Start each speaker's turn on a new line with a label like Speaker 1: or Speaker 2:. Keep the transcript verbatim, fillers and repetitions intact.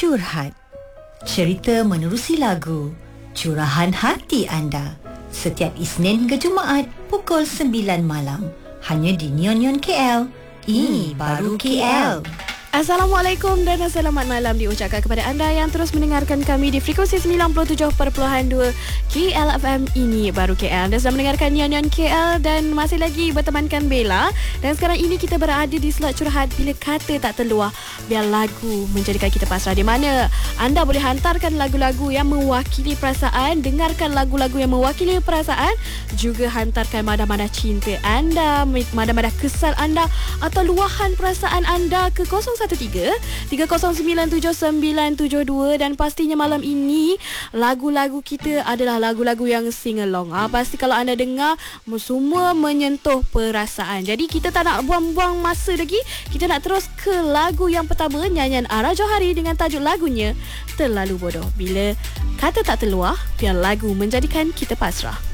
Speaker 1: Curhat. Cerita menerusi lagu, curahan hati anda. Setiap Isnin hingga Jumaat pukul sembilan malam. Hanya di Neon Neon K L. Ini baru K L.
Speaker 2: Assalamualaikum dan selamat malam diucapkan kepada anda yang terus mendengarkan kami di frekuensi sembilan puluh tujuh perpuluhan dua K L F M. Ini baru K L. Anda sedang mendengarkan Neon Neon K L dan masih lagi bertemankan Bella. Dan sekarang ini kita berada di slot curhat bila kata tak terluah, biar lagu menjadikan kita pasrah, di mana anda boleh hantarkan lagu-lagu yang mewakili perasaan, dengarkan lagu-lagu yang mewakili perasaan, juga hantarkan madah-madah cinta anda, madah-madah kesal anda atau luahan perasaan anda ke kosong satu tiga tiga kosong sembilan tujuh sembilan tujuh dua. Dan pastinya malam ini lagu-lagu kita adalah lagu-lagu yang sing along. Ha, pasti kalau anda dengar semua menyentuh perasaan. Jadi kita tak nak buang-buang masa lagi, kita nak terus ke lagu yang pertama, nyanyian Ara Johari dengan tajuk lagunya Terlalu Bodoh. Bila kata tak terluah, biar lagu menjadikan kita pasrah.